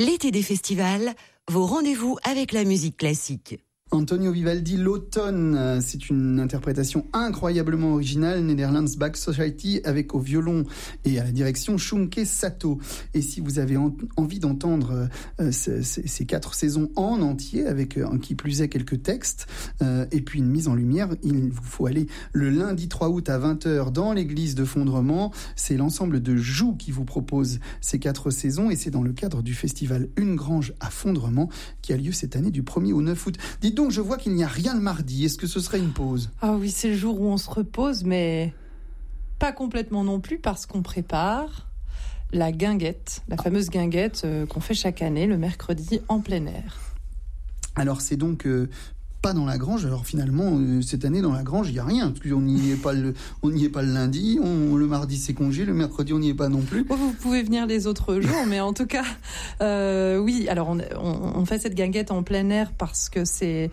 L'été des festivals, vos rendez-vous avec la musique classique. Antonio Vivaldi, l'automne, c'est une interprétation incroyablement originale, Netherlands Bach Society, avec au violon et à la direction Shunke Sato. Et si vous avez envie d'entendre ces 4 saisons en entier, avec qui plus est quelques textes, et puis une mise en lumière, il vous faut aller le lundi 3 août à 20h dans l'église de Fondrement. C'est l'ensemble de Joux qui vous propose ces 4 saisons, et c'est dans le cadre du festival Une Grange à Fondrement, qui a lieu cette année du 1er au 9 août. Dites donc, je vois qu'il n'y a rien le mardi. Est-ce que ce serait une pause ? Ah oui, c'est le jour où on se repose, mais pas complètement non plus, parce qu'on prépare la guinguette, la fameuse guinguette qu'on fait chaque année le mercredi en plein air. Alors c'est donc pas dans la Grange. Alors finalement, cette année dans la Grange, il n'y a rien. Parce qu'on n'y est pas le lundi, le mardi c'est congé, le mercredi on n'y est pas non plus. Vous pouvez venir les autres jours, mais en tout cas, oui. Alors on fait cette guinguette en plein air parce que c'est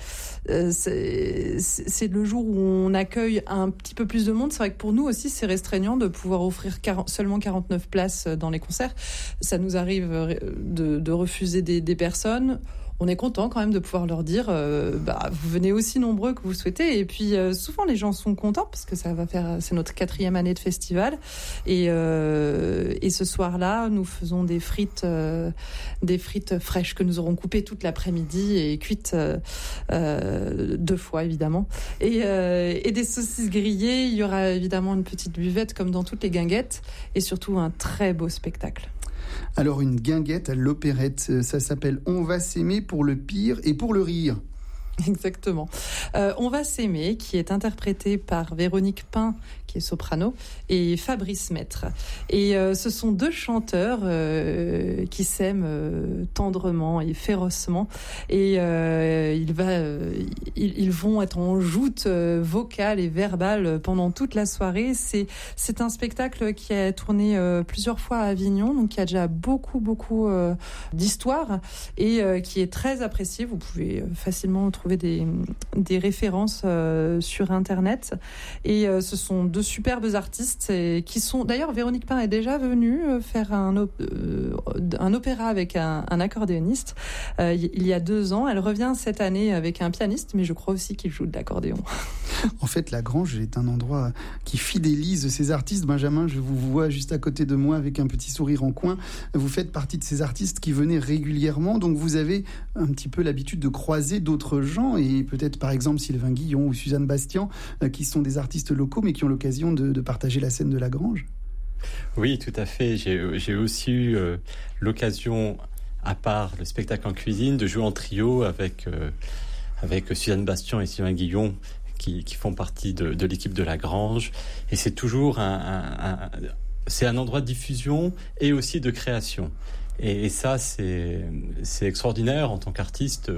le jour où on accueille un petit peu plus de monde. C'est vrai que pour nous aussi, c'est restreignant de pouvoir offrir seulement 49 places dans les concerts. Ça nous arrive de refuser des personnes. On est content quand même de pouvoir leur dire vous venez aussi nombreux que vous souhaitez, et puis souvent les gens sont contents parce que c'est notre 4e année de festival, et ce soir-là nous faisons des frites fraîches que nous aurons coupées toute l'après-midi et cuites 2 fois évidemment, et des saucisses grillées. Il y aura évidemment une petite buvette comme dans toutes les guinguettes, et surtout un très beau spectacle. Alors une guinguette à l'opérette, ça s'appelle « On va s'aimer pour le pire et pour le rire ». Exactement. On va s'aimer, qui est interprété par Véronique Pin, qui est soprano, et Fabrice Maître. Et ce sont 2 chanteurs qui s'aiment tendrement et férocement. Et ils vont être en joute vocale et verbale pendant toute la soirée. C'est un spectacle qui a tourné plusieurs fois à Avignon, donc qui a déjà beaucoup d'histoire, et qui est très apprécié. Vous pouvez facilement trouver des références sur Internet. Et ce sont 2 superbes artistes qui sont... D'ailleurs, Véronique Pin est déjà venue faire un opéra avec un accordéoniste il y a 2 ans. Elle revient cette année avec un pianiste, mais je crois aussi qu'il joue de l'accordéon. En fait, la Grange est un endroit qui fidélise ces artistes. Benjamin, je vous vois juste à côté de moi avec un petit sourire en coin. Vous faites partie de ces artistes qui venaient régulièrement, donc vous avez un petit peu l'habitude de croiser d'autres gens, et peut-être par exemple Sylvain Guillon ou Suzanne Bastian, qui sont des artistes locaux mais qui ont l'occasion de partager la scène de la Grange. Oui, tout à fait. J'ai aussi eu l'occasion, à part le spectacle en cuisine, de jouer en trio avec Suzanne Bastian et Sylvain Guillon, qui font partie de l'équipe de la Grange. Et c'est toujours c'est un endroit de diffusion et aussi de création. Et ça, c'est extraordinaire en tant qu'artiste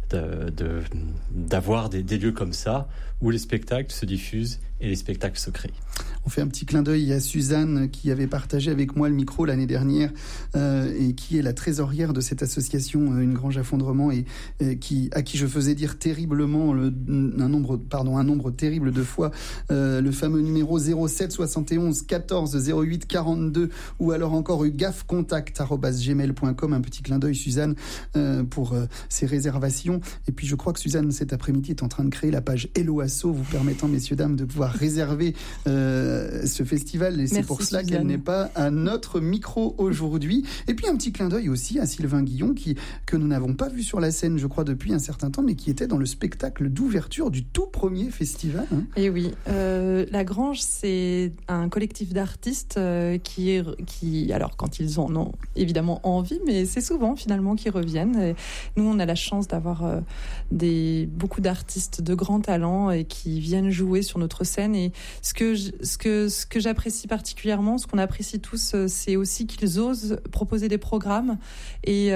d'avoir des lieux comme ça où les spectacles se diffusent et les spectacles se créent. On fait un petit clin d'œil à Suzanne qui avait partagé avec moi le micro l'année dernière et qui est la trésorière de cette association Une Grange à Fondrement, et à qui je faisais dire terriblement un nombre terrible de fois le fameux numéro 07 71 14 08 42, ou alors encore ugafcontact@gmail.com. Un petit clin d'œil, Suzanne, pour ces réservations. Et puis je crois que Suzanne cet après-midi est en train de créer la page Hello Asso, vous permettant, messieurs dames, de pouvoir réserver ce festival, et c'est pour cela Suzanne qu'elle n'est pas à notre micro aujourd'hui. Et puis un petit clin d'œil aussi à Sylvain Guillon, que nous n'avons pas vu sur la scène, je crois, depuis un certain temps, mais qui était dans le spectacle d'ouverture du tout premier festival. Et oui, la Grange, c'est un collectif d'artistes qui, alors quand ils en ont évidemment envie, mais c'est souvent finalement qu'ils reviennent. Et nous, on a la chance d'avoir beaucoup d'artistes de grands talents et qui viennent jouer sur notre scène. Et ce que j'apprécie particulièrement, ce qu'on apprécie tous, c'est aussi qu'ils osent proposer des programmes. Et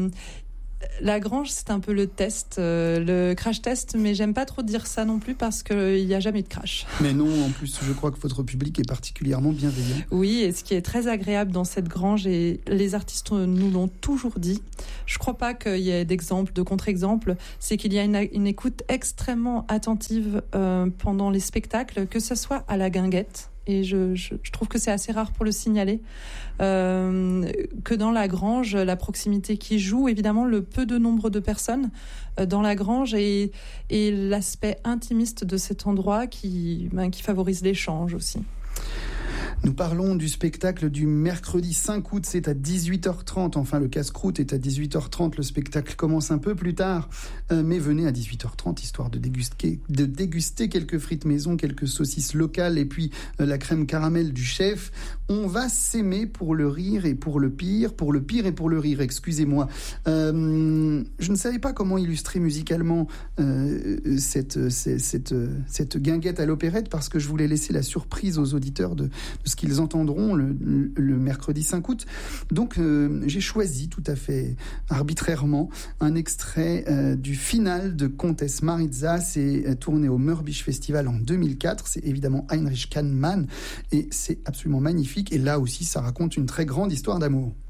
la Grange, c'est un peu le test, le crash test, mais j'aime pas trop dire ça non plus parce qu'il n'y a jamais de crash. Mais non, en plus, je crois que votre public est particulièrement bienveillant. Oui, et ce qui est très agréable dans cette Grange, et les artistes nous l'ont toujours dit, je crois pas qu'il y ait d'exemples, de contre-exemples, c'est qu'il y a une écoute extrêmement attentive pendant les spectacles, que ce soit à la guinguette et je trouve que c'est assez rare pour le signaler, que dans la grange, la proximité qui joue, évidemment le peu de nombre de personnes dans la grange et l'aspect intimiste de cet endroit qui favorise l'échange aussi. Nous parlons du spectacle du mercredi 5 août, c'est à 18h30. Enfin, le casse-croûte est à 18h30. Le spectacle commence un peu plus tard. Mais venez à 18h30, histoire de déguster quelques frites maison, quelques saucisses locales et puis la crème caramel du chef. On va s'aimer pour le rire et pour le pire et pour le rire, excusez-moi. Je ne savais pas comment illustrer musicalement cette guinguette à l'opérette parce que je voulais laisser la surprise aux auditeurs de ce qu'ils entendront le mercredi 5 août. Donc j'ai choisi tout à fait arbitrairement un extrait du final de Comtesse Maritza. C'est tourné au Mörbisch Festival en 2004. C'est évidemment Heinrich Kahnemann et c'est absolument magnifique. Et là aussi, ça raconte une très grande histoire d'amour.